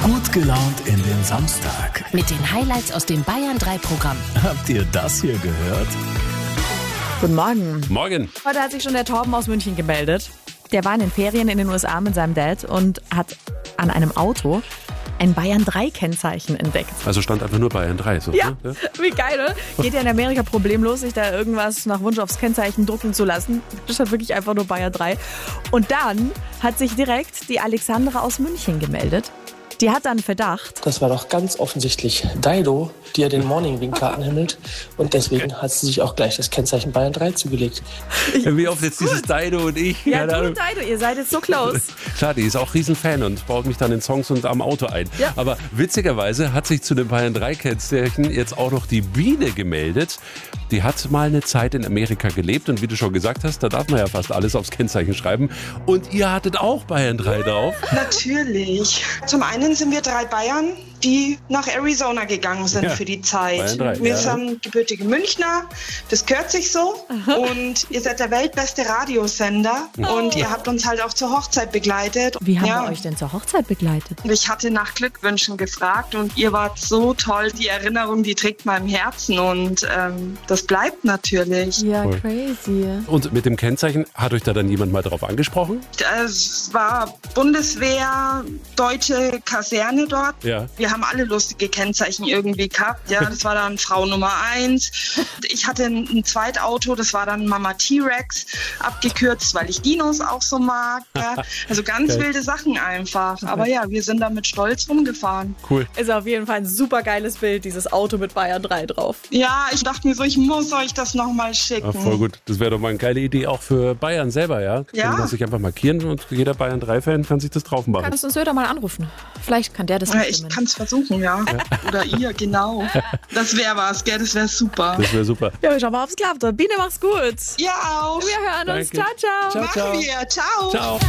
Gut gelaunt in den Samstag. Mit den Highlights aus dem Bayern 3 Programm. Habt ihr das hier gehört? Guten Morgen. Morgen. Heute hat sich schon der Torben aus München gemeldet. Der war in den Ferien in den USA mit seinem Dad und hat an einem Auto ein Bayern 3 Kennzeichen entdeckt. Also stand einfach nur Bayern 3. So, Ja, ne? wie geil, ne? Geht ja in Amerika problemlos, sich da irgendwas nach Wunsch aufs Kennzeichen drucken zu lassen. Das stand wirklich einfach nur Bayern 3. Und dann hat sich direkt die Alexandra aus München gemeldet. Die hat dann Verdacht. Das war doch ganz offensichtlich Dido, die ja den Morning Winker anhimmelt. Und deswegen hat sie sich auch gleich das Kennzeichen Bayern 3 zugelegt. Wie oft jetzt dieses Dido und ich. Ja, keine du Ahnung. und Dido, ihr seid jetzt so close. Klar, die ist auch Riesenfan und baut mich dann in Songs und am Auto ein. Ja. Aber witzigerweise hat sich zu dem Bayern 3 Kennzeichen jetzt auch noch die Biene gemeldet. Die hat mal eine Zeit in Amerika gelebt und wie du schon gesagt hast, da darf man ja fast alles aufs Kennzeichen schreiben. Und ihr hattet auch Bayern 3 drauf. Natürlich. Zum einen sind wir 3 Bayern, die nach Arizona gegangen sind für die Zeit. Bayern 3, Wir ja. sind gebürtige Münchner, das gehört sich so. Und ihr seid der weltbeste Radiosender und ihr habt uns halt auch zur Hochzeit begleitet. Wie haben wir euch denn zur Hochzeit begleitet? Ich hatte nach Glückwünschen gefragt und ihr wart so toll. Die Erinnerung, die trägt man im Herzen und das bleibt natürlich. Ja, Voll. crazy. Und mit dem Kennzeichen, hat euch da dann jemand mal drauf angesprochen? Es war Bundeswehr, deutsche Kaserne dort. Ja. Wir haben alle lustige Kennzeichen irgendwie gehabt. Ja, das war dann Frau Nummer 1. Ich hatte ein Zweitauto, das war dann Mama T-Rex, abgekürzt, weil ich Dinos auch so mag. Ja. Also ganz Geil. wilde Sachen einfach. Aber ja, wir sind damit stolz rumgefahren. Cool. Ist auf jeden Fall ein super geiles Bild, dieses Auto mit Bayern 3 drauf. Ja, ich dachte mir so, ich muss euch das nochmal schicken. Ach, voll gut. Das wäre doch mal eine geile Idee auch für Bayern selber, ja? Ja. Kann man sich einfach markieren und jeder Bayern 3-Fan kann sich das drauf machen. Kannst du uns Söder mal anrufen? Vielleicht kann der das Ja, ich bestimmen. kann es versuchen, ja. Oder ihr, genau. Das wäre was, gell? Das wäre super. Das wäre super. Ja, wir schauen mal, ob es klappt. Biene, mach's gut. Ja, auch. Wir hören uns. Danke. Ciao, ciao. Ciao, ciao. Machen wir. Ciao. Ciao.